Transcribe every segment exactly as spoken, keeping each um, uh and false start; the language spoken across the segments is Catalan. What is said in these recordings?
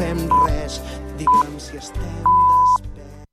fem res, digue'm si estem desperts.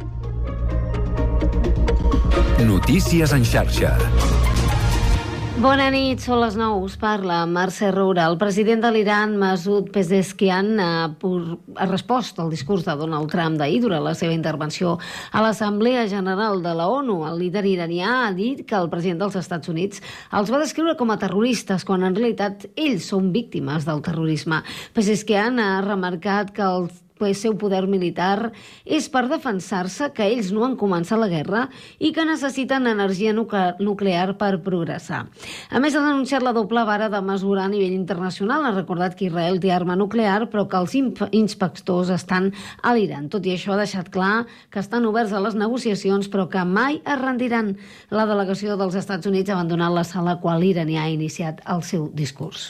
Notícies en xarxa. Bona nit, són les nou. Us parla Mercè Roura. El president de l'Iran, Masoud Pezeshkian, ha, ha respost al discurs de Donald Trump d'ahir durant la seva intervenció a l'Assemblea General de la ONU. El líder iranià ha dit que el president dels Estats Units els va descriure com a terroristes, quan en realitat ells són víctimes del terrorisme. Pezeshkian ha remarcat que el el seu poder militar és per defensar-se, que ells no han començat la guerra i que necessiten energia nuclear per progressar. A més, ha denunciat la doble vara de mesurar a nivell internacional. Ha recordat que Israel té arma nuclear, però que els inspectors estan a l'Iran. Tot i això, ha deixat clar que estan oberts a les negociacions, però que mai es rendiran. La delegació dels Estats Units ha abandonat la sala quan l'iranià ha iniciat el seu discurs.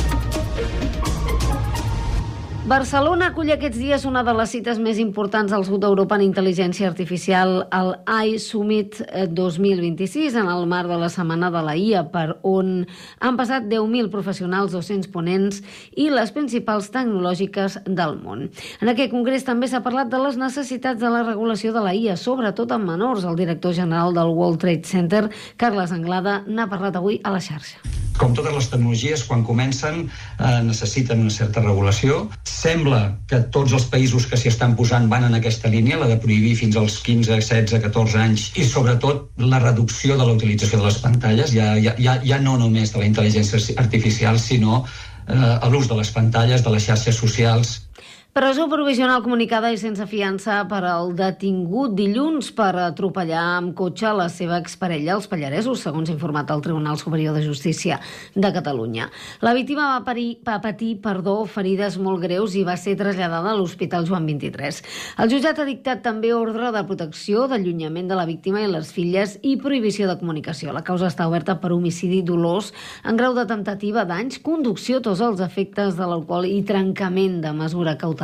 Barcelona acull aquests dies una de les cites més importants al sud d'Europa en intel·ligència artificial, el A I Summit dos mil vint-i-sis, en el marc de la Setmana de la I A, per on han passat deu mil professionals, dos-cents ponents i les principals tecnològiques del món. En aquest congrés també s'ha parlat de les necessitats de la regulació de la I A, sobretot en menors. El director general del World Trade Center, Carles Anglada, n'ha parlat avui a la xarxa. Com totes les tecnologies, quan comencen, eh, necessiten una certa regulació. Sembla que tots els països que s'hi estan posant van en aquesta línia, la de prohibir fins als quinze, setze, catorze anys, i sobretot la reducció de la utilització de les pantalles, ja, ja, ja, ja no només de la intel·ligència artificial, sinó eh, l'ús de les pantalles, de les xarxes socials. Presó provisional comunicada i sense fiança per al detingut dilluns per atropellar amb cotxe la seva exparella als Pallaresos, segons ha informat el Tribunal Superior de Justícia de Catalunya. La víctima va, parir, va patir perdó, ferides molt greus i va ser traslladada a l'Hospital Joan vint-i-tres. El jutjat ha dictat també ordre de protecció, d'allunyament de la víctima i les filles i prohibició de comunicació. La causa està oberta per homicidi dolós en grau de temptativa, danys, conducció, tos als efectes de l'alcohol i trencament de mesura cautelar.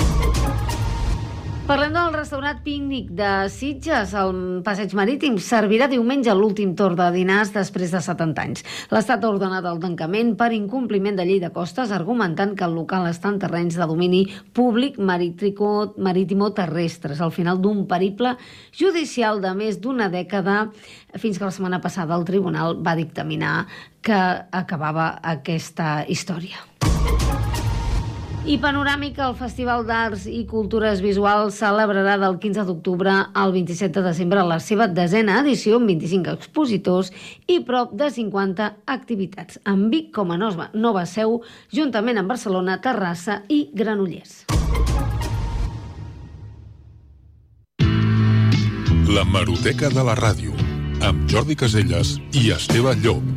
Parlem del restaurant Pícnic de Sitges, al Passeig Marítim. Servirà diumenge l'últim torn de dinars després de setanta anys. L'Estat ha ordenat el tancament per incompliment de llei de costes, argumentant que el local està en terrenys de domini públic marítimo-terrestres, al final d'un periple judicial de més d'una dècada, fins que la setmana passada el tribunal va dictaminar que acabava aquesta història. I panoràmica, el Festival d'Arts i Cultures Visuals celebrarà del quinze d'octubre al vint-i-set de desembre la seva desena edició, amb vint-i-cinc expositors i prop de cinquanta activitats, amb Vic com a nova seu, juntament amb Barcelona, Terrassa i Granollers. L'hemeroteca de la ràdio, amb Jordi Casellas i Esteve Llop.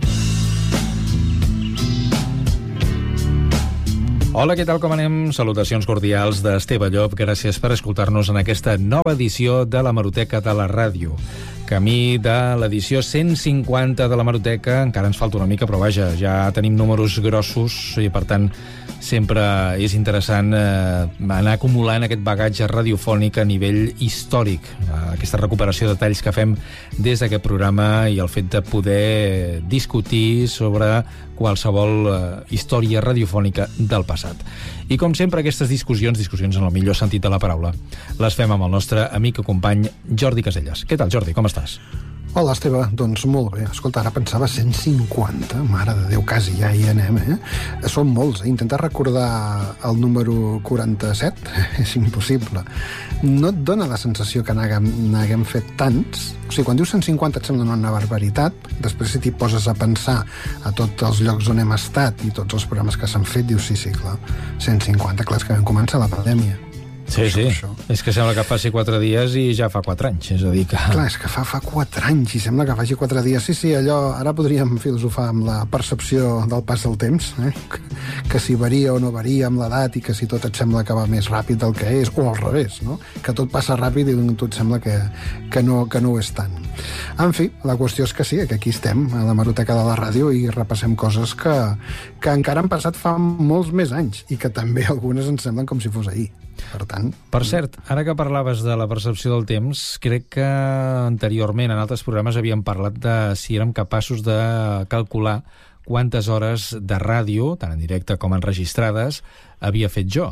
Hola, què tal, com anem? Salutacions cordials d'Esteve Llop. Gràcies per escoltar-nos en aquesta nova edició de l'Hemeroteca de la ràdio. Camí de l'edició cent cinquanta de l'Hemeroteca. Encara ens falta una mica, però vaja, ja tenim números grossos i, per tant, sempre és interessant eh, anar acumulant aquest bagatge radiofònic a nivell històric. Eh, aquesta recuperació de detalls que fem des d'aquest programa i el fet de poder discutir sobre qualsevol eh, història radiofònica del passat. I com sempre, aquestes discussions, discussions en el millor sentit de la paraula, les fem amb el nostre amic i company Jordi Casellas. Què tal, Jordi? Com estàs? Hola, Esteve. Doncs molt bé. Escolta, ara pensava cent cinquanta. Mare de Déu, quasi ja hi anem, eh? Són molts, eh? Intentar recordar el número quaranta-set és impossible. No et dona la sensació que n'haguem fet tants? O sigui, quan dius cent cinquanta et sembla una barbaritat. Després, si t'hi poses a pensar a tots els llocs on hem estat i tots els programes que s'han fet, dius, sí, sí, clar, cent cinquanta, clar, és que vam començar la pandèmia. Sí, sí, això. És que sembla que faci quatre dies i ja fa quatre anys, és a dir que... Clar, és que fa, fa quatre anys i sembla que faci quatre dies. Sí, sí, allò, ara podríem filosofar amb la percepció del pas del temps, eh? que, que si varia o no varia amb l'edat i que si tot et sembla que va més ràpid del que és, o al revés, no? Que tot passa ràpid i tot sembla que, que, no, que no ho és tant. En fi, la qüestió és que sí, que aquí estem, a l'Hemeroteca de la ràdio, i repassem coses que, que encara han passat fa molts més anys i que també algunes ens semblen com si fos ahir. Per tant... Per cert, ara que parlaves de la percepció del temps, crec que anteriorment en altres programes havíem parlat de si érem capaços de calcular quantes hores de ràdio, tant en directe com enregistrades, havia fet jo.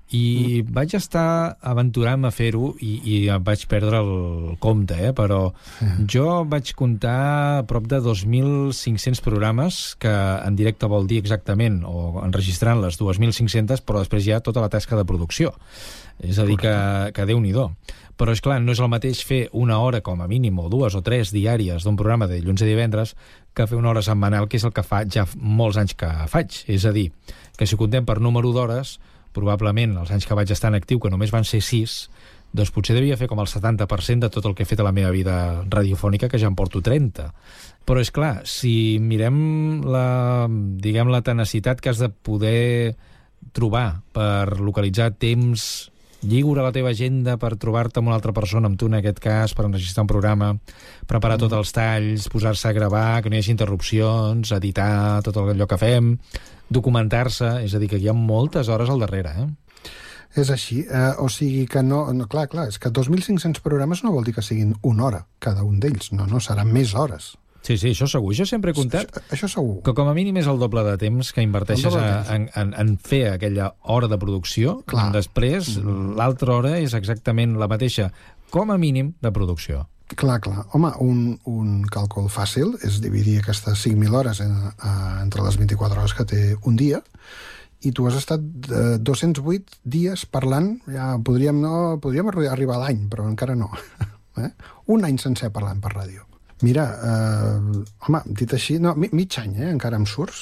I mm. vaig estar aventurant-me a fer-ho i, i em vaig perdre el compte, eh? Però mm. jo vaig comptar prop de dos mil cinc-cents programes, que en directe vol dir exactament, o enregistrant les dos mil cinc-cents, però després hi ha tota la tasca de producció. És a dir, que, que Déu-n'hi-do. Però, és clar, no és el mateix fer una hora com a mínim, o dues o tres diàries d'un programa de dilluns a divendres, que fer una hora setmanal, que és el que fa ja molts anys que faig. És a dir, que si comptem per número d'hores, probablement els anys que vaig estar en actiu, que només van ser sis, doncs potser devia fer com el setanta per cent de tot el que he fet a la meva vida radiofònica, que ja en porto trenta. Però, és clar, si mirem la, diguem, la tenacitat que has de poder trobar per localitzar temps lliure a la teva agenda per trobar-te amb una altra persona, amb tu en aquest cas, per enregistrar un programa, preparar mm. tots els talls, posar-se a gravar, que no hi hagi interrupcions, editar tot allò que fem, documentar-se, és a dir, que hi ha moltes hores al darrere, eh? És així, eh, o sigui que no, no... Clar, clar, és que dos mil cinc-cents programes no vol dir que siguin una hora, cada un d'ells. No, no, seran més hores. Sí, sí, això segur. Jo sempre he comptat això, això segur. que com a mínim és el doble de temps que inverteixes a, en, en, en fer aquella hora de producció. Clar. Després, mm. l'altra hora és exactament la mateixa, com a mínim, de producció. Clar, clar. Home, un, un càlcul fàcil és dividir aquestes cinc mil hores en, a, entre les vint-i-quatre hores que té un dia, i tu has estat eh, dos-cents vuit dies parlant, ja podríem, no, podríem arribar a l'any, però encara no. eh? Un any sencer parlant per ràdio. Mira, eh, home, dit així, no, mig any, eh, encara em surts.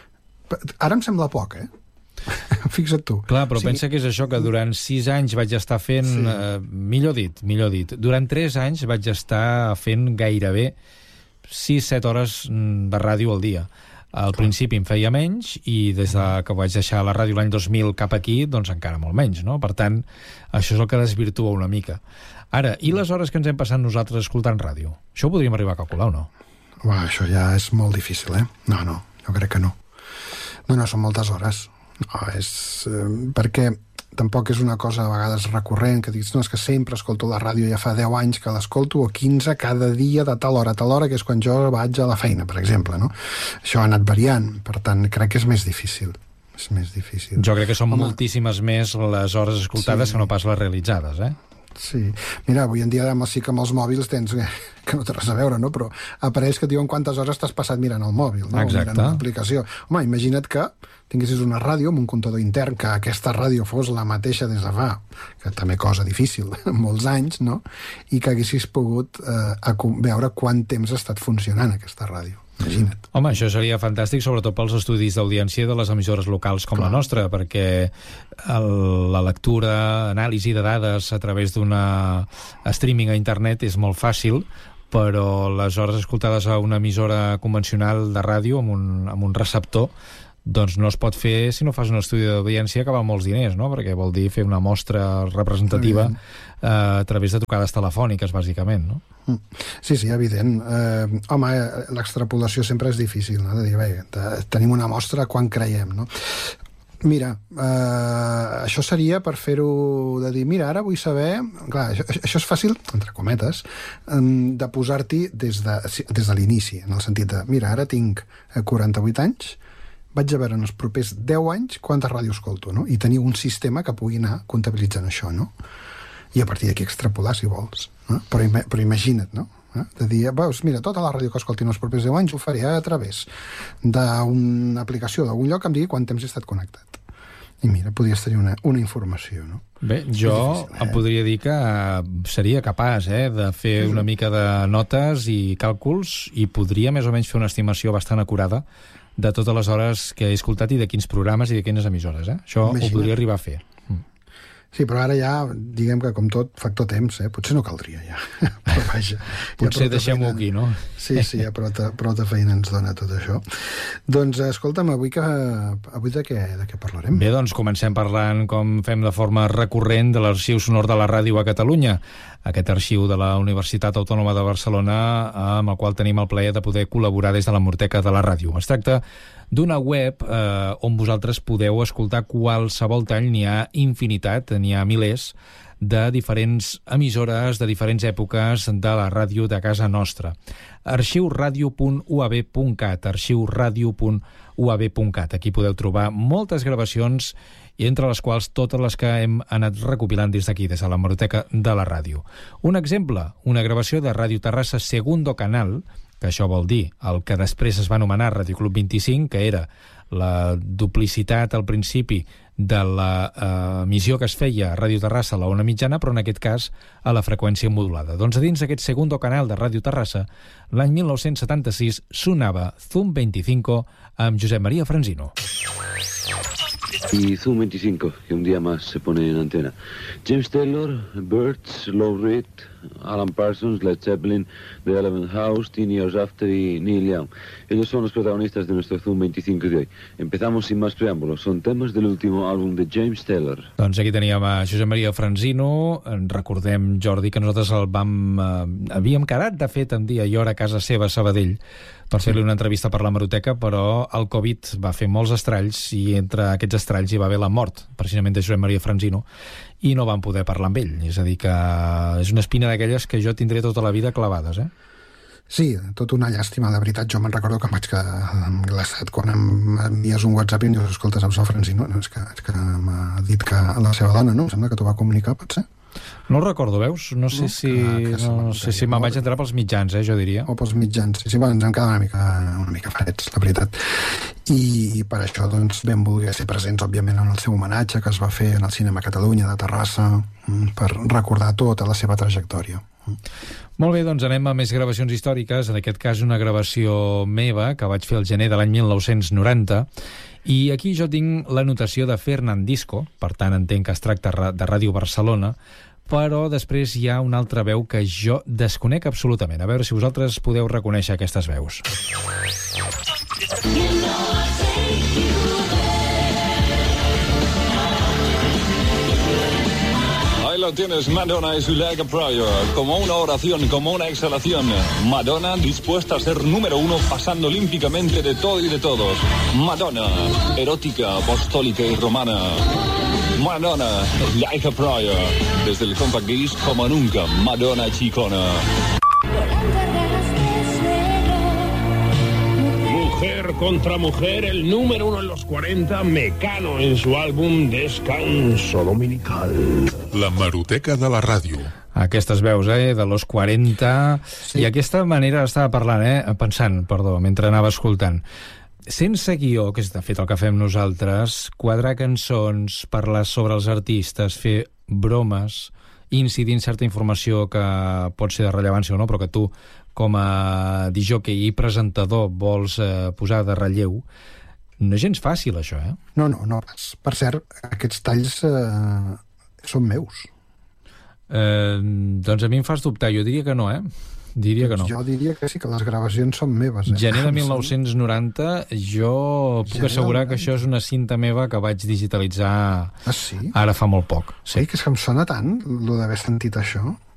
Ara em sembla poc, eh? Fixa't tu. Clar, però sí. Pensa que és això, que durant sis anys vaig estar fent, sí. eh, millor dit, millor dit, durant tres anys vaig estar fent gairebé sis set hores de ràdio al dia. Al principi em feia menys i des de que vaig deixar la ràdio l'any dos mil cap aquí, doncs encara molt menys, no? Per tant, això és el que desvirtua una mica. Ara, i les hores que ens hem passat nosaltres escoltant ràdio? Això ho podríem arribar a calcular o no? Uah, això ja és molt difícil, eh? No, no, jo crec que no. No, no, són moltes hores. No, és... Eh, perquè tampoc és una cosa a vegades recurrent, que diguis, no, és que sempre escolto la ràdio, ja fa deu anys que l'escolto, o quinze cada dia de tal hora a tal hora, que és quan jo vaig a la feina, per exemple, no? Això ha anat variant, per tant, crec que és més difícil. És més difícil. Jo crec que són Home, moltíssimes més les hores escoltades sí. que no pas les realitzades, eh? Sí. Mira, avui en dia sí que amb els mòbils tens, que no té res a veure, no? Però apareix que et diuen quantes hores t'has passat mirant el mòbil, no? Exacte. O mirant una aplicació. Home, imagina't que tinguessis una ràdio amb un comptador intern, que aquesta ràdio fos la mateixa des de fa, que també cosa difícil, molts anys, no? I que haguessis pogut eh, veure quant temps ha estat funcionant aquesta ràdio. Imagina't. Home, això seria fantàstic, sobretot pels estudis d'audiència de les emissores locals com Clar. la nostra, perquè el, la lectura, anàlisi de dades a través d'una streaming a internet és molt fàcil, però les hores escoltades a una emissora convencional de ràdio amb un, amb un receptor doncs no es pot fer si no fas un estudi d'audiència que val molts diners, no? Perquè vol dir fer una mostra representativa eh, a través de trucades telefòniques, bàsicament, no? Sí, sí, evident. Eh, home, l'extrapolació sempre és difícil, no? De dir, bé, tenim una mostra quan creiem, no? Mira, eh, això seria per fer-ho de dir, mira, ara vull saber... Clar, això, això és fàcil, entre cometes, de posar-t'hi des de, des de l'inici, en el sentit de, mira, ara tinc quaranta-vuit anys, vaig a veure en els propers deu anys quantes ràdios escolto, no? I tenir un sistema que pugui anar comptabilitzant això, no? I a partir d'aquí extrapolar, si vols. No? Però, però imagina't, no? De dir, veus, mira, tota la ràdio que escolti en els propers deu anys ho faré a través d'una aplicació d'algun lloc que em digui quant temps he estat connectat. I mira, podries tenir una, una informació, no? Bé, jo difícil, eh? em podria dir que seria capaç eh, de fer sí. una mica de notes i càlculs i podria més o menys fer una estimació bastant acurada de totes les hores que he escoltat i de quins programes i de quines emissores. Eh? Això Imagina. ho podria arribar a fer. Mm. Sí, però ara ja, diguem que com tot, factor temps, eh? Potser no caldria ja. Però vaja. Potser deixem-ho aquí, no? Sí, sí, ja prou de, prou de feina ens dona tot això. Doncs, escolta'm, avui, que, avui de, què, de què parlarem? Bé, doncs comencem parlant, com fem de forma recurrent, de l'Arxiu Sonor de la Ràdio a Catalunya, aquest arxiu de la Universitat Autònoma de Barcelona, amb el qual tenim el plaer de poder col·laborar des de la Hemeroteca de la Ràdio. Es tracta d'una web eh, on vosaltres podeu escoltar qualsevol tall, n'hi ha infinitat, n'hi ha milers, de diferents emissores, de diferents èpoques de la ràdio de casa nostra. arxiuradio punt u a b punt cat, arxiuradio punt u a b punt cat. Aquí podeu trobar moltes gravacions i entre les quals totes les que hem anat recopilant des d'aquí, des de l'hemeroteca de la ràdio. Un exemple, una gravació de Ràdio Terrassa Segundo Canal, que això vol dir el que després es va anomenar Ràdio Club vint-i-cinc, que era la duplicitat al principi de la eh, emissió que es feia a Ràdio Terrassa a la ona mitjana, però en aquest cas a la freqüència modulada. Doncs a dins d'aquest Segundo Canal de Ràdio Terrassa, l'any mil nou-cents setanta-sis sonava Zoom veinticinco amb Josep María Franzino. Y Zoom veinticinco, que un día más se pone en antena. James Taylor, Birds, Lou Reed, Alan Parsons, Led Zeppelin, The Eleventh House, Teen Years After y Neil Young. Ellos son los protagonistas de nuestro Zoom veinticinco de hoy. Empezamos sin más preámbulos. Son temas del último álbum de James Taylor. Doncs aquí teníem a Josep María Franzino. Recordem, Jordi, que nosaltres el vam... Eh, havíem quedat, de fet, en dia i hora a casa seva a Sabadell per fer-li una entrevista per l'hemeroteca, però el Covid va fer molts estralls i entre aquests estralls hi va haver la mort, precisament de Josep María Franzino, i no vam poder parlar amb ell. És a dir, que és una espina d'aquelles que jo tindré tota la vida clavades, eh? Sí, tot una llàstima, de veritat. Jo me'n recordo que em vaig quedar glaçat quan em envies un WhatsApp i em dius, escolta, saps el Franzino? No, és que, és que m'ha dit que la seva dona, no? Em sembla que t'ho va comunicar, pot ser? No el recordo, veus? No sé no, si, que, que no sé si me'n vaig entrar pels mitjans, eh, jo diria. O pels mitjans. Sí, sí, bueno, ens hem quedat una mica, una mica freds, la veritat. I per això, doncs, vam voler ser presents, òbviament, en el seu homenatge que es va fer en el Cinema Catalunya de Terrassa, per recordar tota la seva trajectòria. Molt bé, doncs anem a més gravacions històriques, en aquest cas una gravació meva que vaig fer el gener de l'any mil nou-cents noranta, i aquí jo tinc la notació de Fernandisco, per tant entenc que es tracta de Ràdio Barcelona, però després hi ha una altra veu que jo desconec absolutament. A veure si vosaltres podeu reconèixer aquestes veus. Ahí lo tienes, Madonna y su Like a Prayer, como una oración, como una exhalación. Madonna dispuesta a ser número uno, pasando olímpicamente de todo y de todos. Madonna, erótica, apostólica y romana. Madonna, Like a Prayer, desde el compact disc como nunca, Madonna chicona. Mujer contra mujer, el número uno en los cuarenta, Mecano en su álbum Descanso Dominical. La Hemeroteca de la ràdio. Aquestes veus, eh, de los quaranta... Sí. I aquesta manera estava parlant, eh, pensant, perdó, mentre anava escoltant. Sense guió, que és de fet el que fem nosaltres, quadrar cançons, parlar sobre els artistes, fer bromes, incidir en certa informació que pot ser de rellevància o no, però que tu, com a disjockey i presentador, vols eh, posar de relleu, no és gens fàcil, això, eh? No, no, no. Per cert, aquests talls eh, són meus. Eh, doncs a mi em fas dubtar, jo diria que no, eh? Diria que no. Jo diria que sí, que les gravacions són meves. Eh? Gener de mil nou-cents noranta, jo puc Gener assegurar que això és una cinta meva que vaig digitalitzar ah, sí? ara fa molt poc. Sí, Oi, que és que em sona tant, lo d'haver sentit això.